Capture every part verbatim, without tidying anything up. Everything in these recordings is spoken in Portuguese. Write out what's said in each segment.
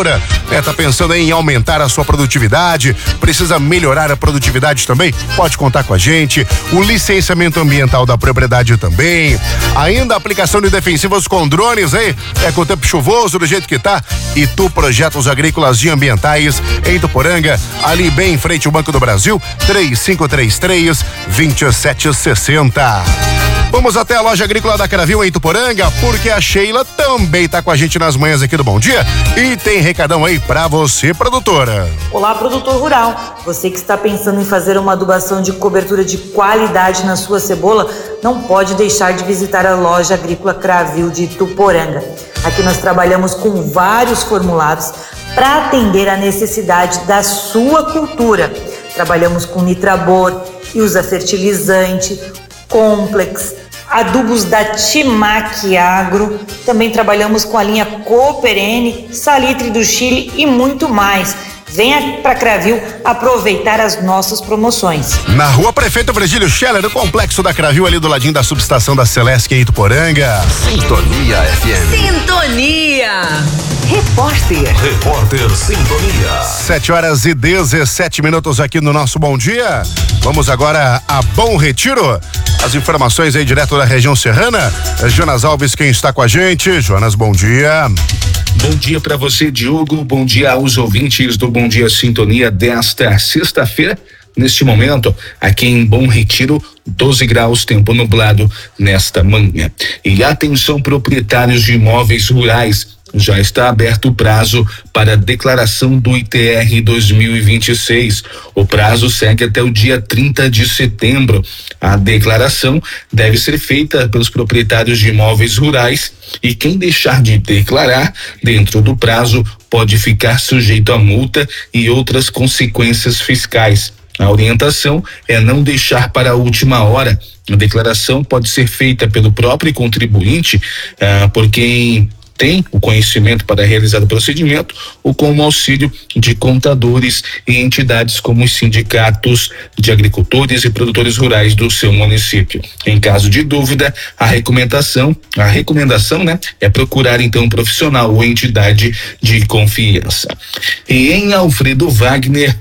produtora, né? Tá pensando em aumentar a sua produtividade, precisa melhorar a produtividade também? Pode contar com a gente. O licenciamento ambiental da propriedade também. Ainda a aplicação de defensivos com drones, hein? É com o tempo chuvoso do jeito que tá. E tu projetos agrícolas e ambientais em Ituporanga, ali bem em frente ao Banco do Brasil, três cinco três três, dois sete seis zero. Vamos até a loja agrícola da Cravil em Ituporanga, porque a Sheila também tá com a gente nas manhãs aqui do Bom Dia e tem recadão aí pra você, produtora. Olá, produtor rural. Você que está pensando em fazer uma adubação de cobertura de qualidade na sua cebola, não pode deixar de visitar a loja agrícola Cravil de Ituporanga. Aqui nós trabalhamos com vários formulados para atender a necessidade da sua cultura. Trabalhamos com Nitrabor e usa fertilizante, Complex, adubos da Timac Agro. Também trabalhamos com a linha Cooperene, Salitre do Chile e muito mais. Venha para Cravil aproveitar as nossas promoções. Na rua Prefeito Virgílio Scheller, no complexo da Cravil, ali do ladinho da subestação da Celeste em Ituporanga. Sintonia F M. Sintonia. Repórter. Repórter Sintonia. sete horas e dezessete minutos aqui no nosso Bom Dia. Vamos agora a Bom Retiro. As informações aí direto da região serrana. Jonas Alves, quem está com a gente. Jonas, bom dia. Bom dia para você, Diogo. Bom dia aos ouvintes do Bom Dia Sintonia desta sexta-feira. Neste momento, aqui em Bom Retiro, doze graus, tempo nublado nesta manhã. E atenção, proprietários de imóveis rurais. Já está aberto o prazo para a declaração do I T R dois mil e vinte e seis. O prazo segue até o dia trinta de setembro. A declaração deve ser feita pelos proprietários de imóveis rurais e quem deixar de declarar dentro do prazo pode ficar sujeito a multa e outras consequências fiscais. A orientação é não deixar para a última hora. A declaração pode ser feita pelo próprio contribuinte, ah, por quem tem o conhecimento para realizar o procedimento ou com o auxílio de contadores e entidades como os sindicatos de agricultores e produtores rurais do seu município. Em caso de dúvida, a recomendação, a recomendação, né, é procurar então um profissional ou entidade de confiança. E em Alfredo Wagner,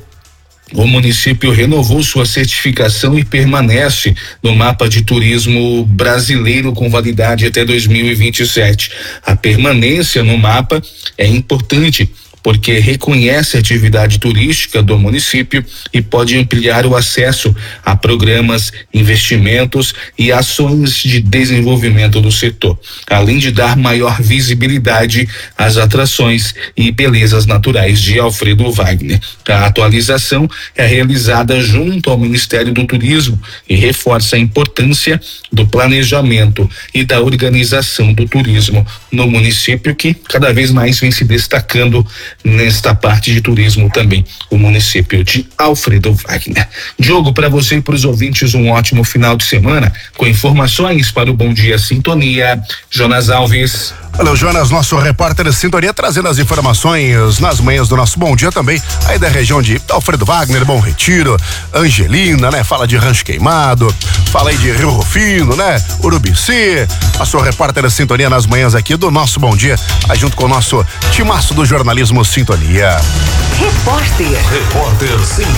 o município renovou sua certificação e permanece no mapa de turismo brasileiro com validade até dois mil e vinte e sete. A permanência no mapa é importante porque reconhece a atividade turística do município e pode ampliar o acesso a programas, investimentos e ações de desenvolvimento do setor, além de dar maior visibilidade às atrações e belezas naturais de Alfredo Wagner. A atualização é realizada junto ao Ministério do Turismo e reforça a importância do planejamento e da organização do turismo no município, que cada vez mais vem se destacando nesta parte de turismo também, o município de Alfredo Wagner. Diogo, para você e para os ouvintes, um ótimo final de semana, com informações para o Bom Dia Sintonia, Jonas Alves. Valeu, Jonas, nosso repórter de Sintonia, trazendo as informações nas manhãs do nosso Bom Dia também, aí da região de Alfredo Wagner, Bom Retiro, Angelina, né? Fala de Rancho Queimado, fala aí de Rio Rufino, né? Urubici, nosso repórter de Sintonia nas manhãs aqui do nosso Bom Dia, aí junto com o nosso timaço do jornalismo Sintonia. Repórter. Repórter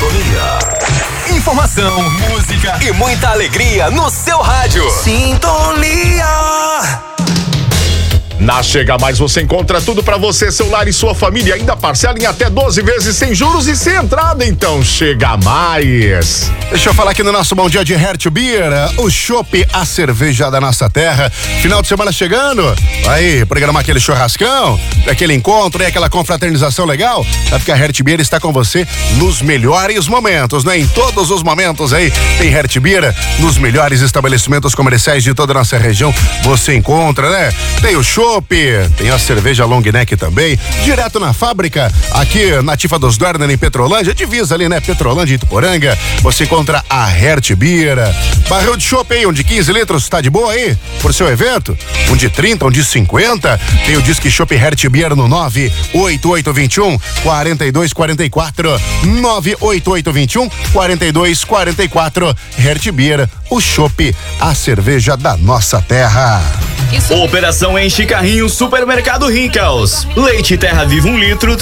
Sintonia. Informação, música e muita alegria no seu rádio. Sintonia. Na Chega Mais você encontra tudo pra você, seu lar e sua família, ainda parcela em até doze vezes sem juros e sem entrada, então Chega Mais. Deixa eu falar aqui no nosso Bom Dia de Hertz Beer, o chopp, a cerveja da nossa terra. Final de semana chegando, aí, programar aquele churrascão, aquele encontro e aquela confraternização legal, sabe que a Hertz Beer está com você nos melhores momentos, né? Em todos os momentos aí, tem Hertz Beer, nos melhores estabelecimentos comerciais de toda a nossa região, você encontra, né? Tem o chopp, tem a cerveja long neck também, direto na fábrica, aqui na Tifa dos Dornan em Petrolândia, divisa ali, né? Petrolândia e Ituporanga, você encontra a Hertz Beer. Barril de chopp aí, um de quinze litros, tá de boa aí? Por seu evento? Um de trinta, um de cinquenta? Tem o Disque Chopp Hertz Beer no nove oito oito dois um, quatro dois quatro quatro, nove oito oito dois um, quatro dois quatro quatro. Hertz Beer, o chopp, a cerveja da nossa terra. Operação Enche Carrinho Supermercado Rinkels. Leite Terra Viva um litro,